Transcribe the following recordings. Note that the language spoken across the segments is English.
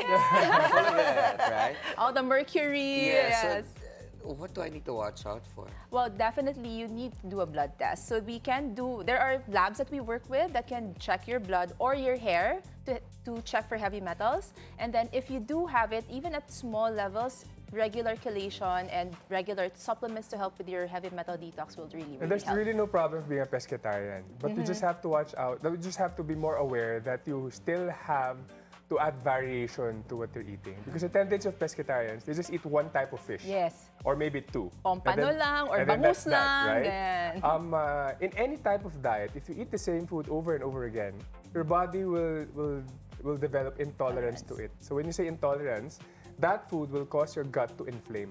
Full of it, right? All the mercury. Yeah, Yes. so what do I need to watch out for? Well, definitely you need to do a blood test. So there are labs that we work with that can check your blood or your hair to check for heavy metals. And then if you do have it, even at small levels, regular chelation and regular supplements to help with your heavy metal detox will really, And there's help. really no problem being a pescatarian. But you just have to watch out. You just have to be more aware that you still have to add variation to what you're eating. Because the tendency of pescatarians, they just eat one type of fish. Yes. Or maybe two. Pompano lang or and then bangus that's that, lang. right? In any type of diet, if you eat the same food over and over again, your body will develop intolerance to it. So when you say intolerance, that food will cause your gut to inflame.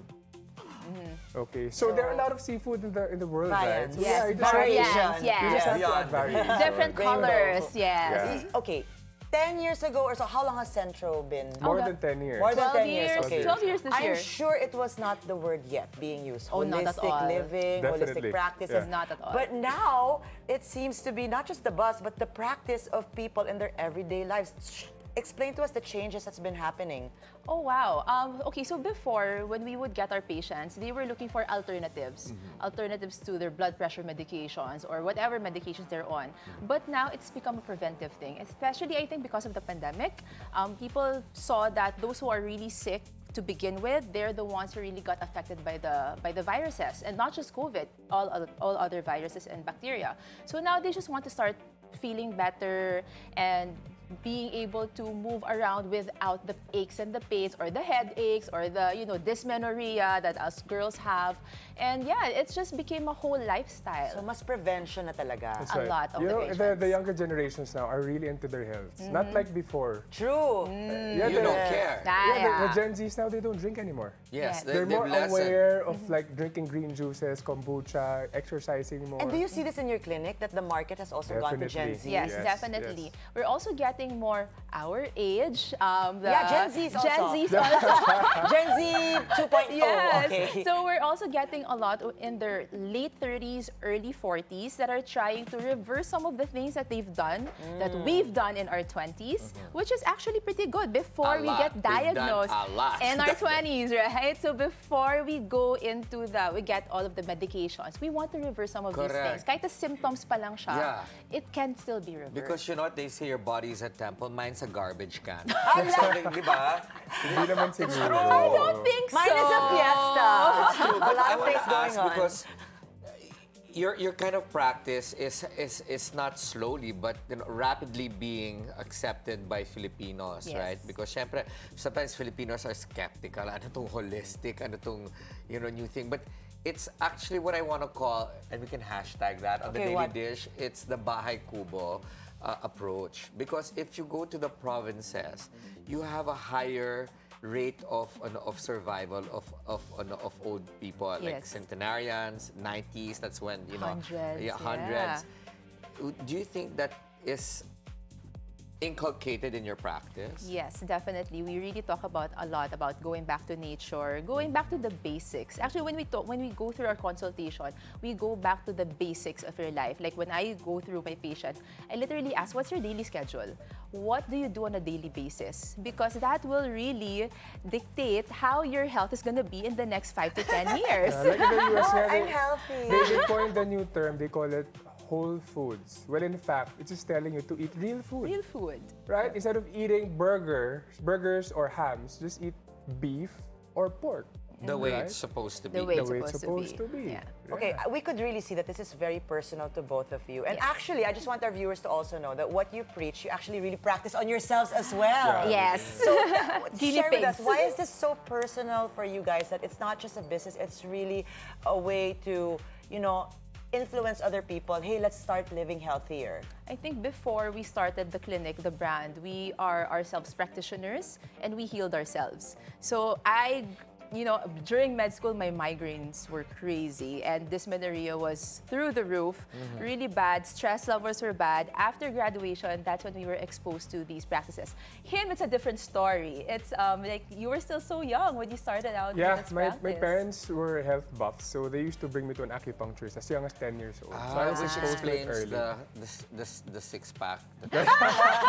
Okay, so there are a lot of seafood in the world, right? Variants. So Yes, you just have to- variants, You just yes. have to add variation. Different colors, yes. Yeah. Okay, 10 years ago or so, how long has Centro been? More than 10 years. More than 12 10 years, years, okay. 12 years this year. I'm sure it was not the word yet being used. Oh, not at holistic all. living, Definitely. holistic practices. Yeah. Not at all. But now, it seems to be not just the buzz, but the practice of people in their everyday lives. Explain to us the changes that's been happening. Oh, wow. Okay, so before, when we would get our patients, they were looking for alternatives. Alternatives to their blood pressure medications or whatever medications they're on. But now it's become a preventive thing, especially, I think, because of the pandemic. People saw that those who are really sick to begin with, they're the ones who really got affected by the viruses, and not just COVID, all other viruses and bacteria. So now they just want to start feeling better and being able to move around without the aches and the pains or the headaches or the dysmenorrhea that us girls have. And yeah, it just became a whole lifestyle. So, mas prevention na talaga. That's a right. lot of you the know, patients. the younger generations now are really into their health. Not like before. True. Yeah, You the- don't care. Yeah, the Gen Zs now, they don't drink anymore. Yes, Yeah. They're they've more lessened. aware of like drinking green juices, kombucha, exercising more. And do you see this in your clinic, that the market has also gone to Gen Z? Definitely. Yes, Yes, definitely. yes. We're also getting more our age. Gen Zs also. Gen Zs also. Gen Z 2.0, Yes. okay. So we're also getting a lot in their late 30s, early 40s that are trying to reverse some of the things that they've done, that we've done in our 20s, which is actually pretty good before A we lot. get We've done diagnosed a lot. in our 20s, right? So before we go into we get all of the medications, we want to reverse some of these Correct. things. Kahit the symptoms pa lang siya, Yeah. it can still be reversed. Because you know what they say, your body is a temple, mine's a garbage can. Something, di ba? Hindi naman siguro. I don't think so. Mine is a fiesta. True, A but lot I of want things to going ask on. because your kind of practice is not slowly but rapidly being accepted by Filipinos, Yes. right? Because syempre, sometimes Filipinos are skeptical. Ano tong holistic? Ano tong new thing? But it's actually what I want to call, and we can hashtag that on the Okay, Daily what? Dish. It's the Bahay Kubo approach. Because if you go to the provinces, you have a higher rate of survival of old people, like Yes. centenarians, 90s. That's when Hundreds, yeah, hundreds. Do you think that is inculcated in your practice? Yes, definitely. We really talk about a lot about going back to nature, going back to the basics. Actually, when we go through our consultation, we go back to the basics of your life. Like when I go through my patient, I literally ask, what's your daily schedule? What do you do on a daily basis? Because that will really dictate how your health is going to be in the next 5 to 10 years. Like in the US, Oh, yeah, I'm healthy. they coined a new term. They call it whole foods. Well, in fact, it's just telling you to eat real food. Real food. Right? Instead of eating burgers or hams, just eat beef or pork. The way Right? it's supposed to be. The way The way it's it's supposed to be. Yeah. Okay, we could really see that this is very personal to both of you. And actually, I just want our viewers to also know that what you preach, you actually really practice on yourselves as well. Yes. So, Guinea share with us, pigs. why is this so personal for you guys that it's not just a business, it's really a way to, influence other people? Hey, let's start living healthier. I think before we started the clinic, the brand, we are ourselves practitioners and we healed ourselves. So during med school, my migraines were crazy and dysmenorrhea was through the roof, really bad. Stress levels were bad. After graduation, that's when we were exposed to these practices. Him, it's a different story. It's like you were still so young when you started out Yeah, with this my practice. parents were health buffs, so they used to bring me to an acupuncturist as young as 10 years old. So I was Which exposed to it explains early. the six-pack.